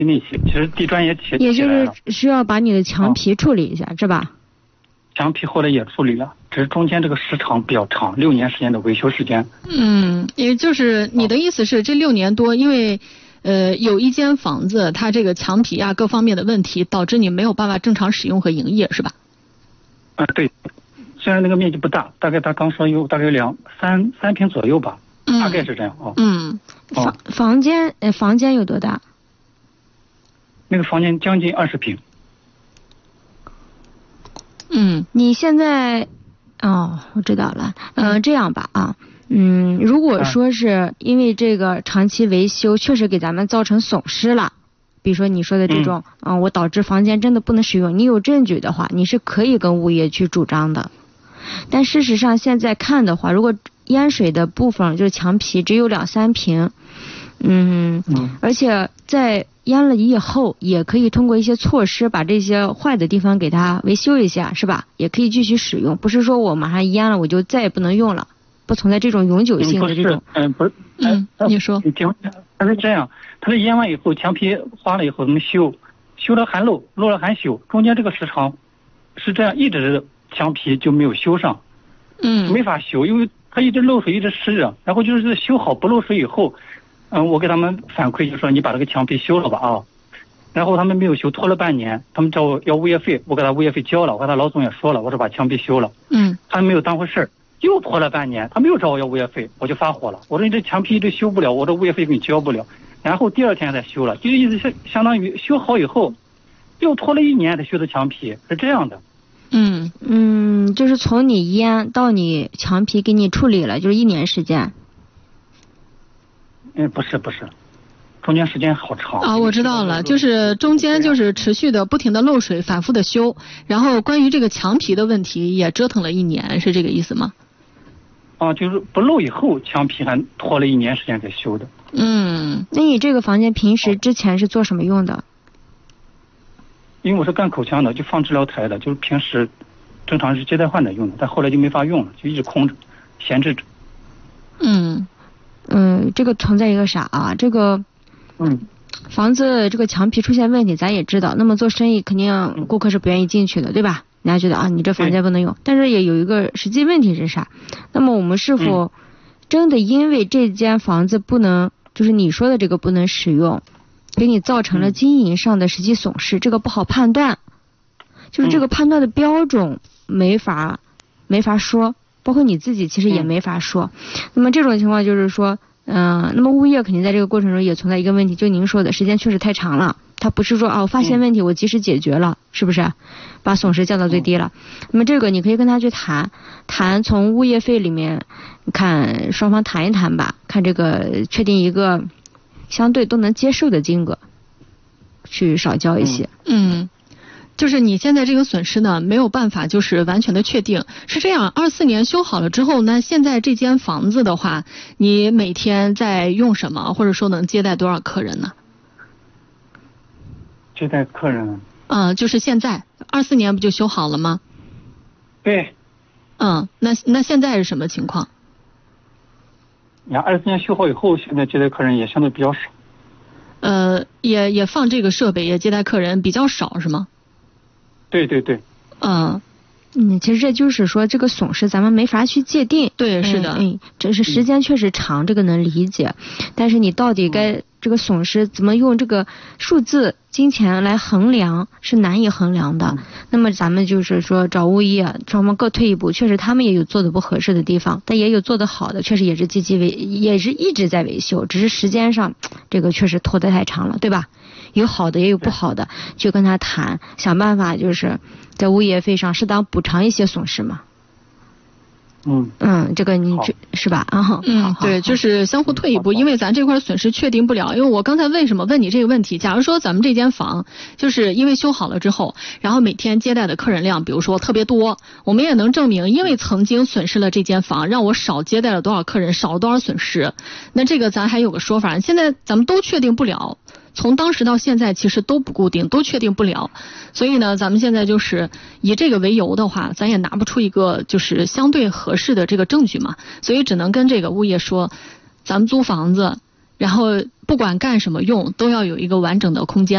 那些，其实地砖也起来了， 也就是需要把你的墙皮处理一下，是吧？ 墙皮后来也处理了，只是中间这个时长比较长，6年时间的维修时间。 也就是你的意思是这6年多，因为有一间房子它这个墙皮啊各方面的问题，导致你没有办法正常使用和营业，是吧？ 对，虽然那个面积不大，大概他刚说大概有3平左右吧，大概是这样啊。 房间有多大？ 那个房间将近20平。 你现在我知道了。这样吧如果说是因为这个长期维修确实给咱们造成损失了，比如说你说的这种我导致房间真的不能使用，你有证据的话，你是可以跟物业去主张的。但事实上现在看的话，如果淹水的部分就是墙皮只有2-3平，而且在淹了以后也可以通过一些措施把这些坏的地方给它维修一下，是吧？也可以继续使用，不是说我马上淹了我就再也不能用了，不存在这种永久性的这种。 你说。 它是这样，它是淹完以后墙皮花了以后怎么修了还漏了还修，中间这个时长是这样，一直墙皮就没有修上，没法修，因为它一直漏水一直湿着，然后就是修好不漏水以后，我给他们反馈就说你把这个墙皮修了吧然后他们没有修，拖了半年，他们找我要物业费，我给他物业费交了，我跟他老总也说了，我说把墙皮修了，他没有当回事儿，又拖了半年，他没有找我要物业费，我就发火了，我说你这墙皮一直修不了，我这物业费给你交不了，然后第2天才修了，就意思是相当于修好以后又拖了1年才修的墙皮，是这样的。 就是从你淹到你墙皮给你处理了，就是1年时间。 不是，中间时间好长我知道了，就是中间就是持续的不停的漏水，反复的修，然后关于这个墙皮的问题也折腾了1年，是这个意思吗？ 就是不漏以后墙皮还拖了1年时间才修的。 那你这个房间平时之前是做什么用的？ 因为我是干口腔的，就放治疗台的，就是平时正常是接待患者用的，但后来就没法用了，就一直空着闲置着。 这个存在一个啥这个房子这个墙皮出现问题咱也知道，那么做生意肯定顾客是不愿意进去的，对吧？人家觉得你这房间不能用，但是也有一个实际问题是啥？那么我们是否真的因为这间房子不能就是你说的这个不能使用，给你造成了经营上的实际损失，这个不好判断，就是这个判断的标准没法说，包括你自己其实也没法说。那么这种情况就是说那么物业肯定在这个过程中也存在一个问题，就您说的时间确实太长了，他不是说我发现问题我及时解决了，是不是把损失降到最低了？那么这个你可以跟他去谈从物业费里面看双方谈一谈吧，看这个确定一个相对都能接受的金额，去少交一些。 就是你现在这个损失呢，没有办法就是完全的确定。是这样，24年修好了之后呢，现在这间房子的话，你每天在用什么，或者说能接待多少客人呢？ 接待客人？ 就是现在24年不就修好了吗？ 对。 那现在是什么情况？ 你看24年修好以后，现在接待客人也相对比较少。 也放这个设备，也接待客人比较少，是吗？ 对。 其实这就是说这个损失咱们没法去界定。 对，是的。 这是时间确实长，这个能理解。但是你到底该这个损失怎么用这个数字金钱来衡量，是难以衡量的。那么咱们就是说找物业，双方各退一步，确实他们也有做的不合适的地方，但也有做的好的，确实也是也是一直在维修，只是时间上这个确实拖得太长了，对吧？有好的也有不好的，就跟他谈，想办法就是在物业费上适当补偿一些损失嘛。这个你是吧？ 对，就是相互退一步，因为咱这块损失确定不了。因为我刚才为什么问你这个问题？假如说咱们这间房就是因为修好了之后，然后每天接待的客人量，比如说特别多，我们也能证明，因为曾经损失了这间房，让我少接待了多少客人，少了多少损失。那这个咱还有个说法，现在咱们都确定不了。从当时到现在其实都不固定，都确定不了，所以呢咱们现在就是以这个为由的话，咱也拿不出一个就是相对合适的这个证据嘛，所以只能跟这个物业说，咱们租房子，然后不管干什么用都要有一个完整的空间。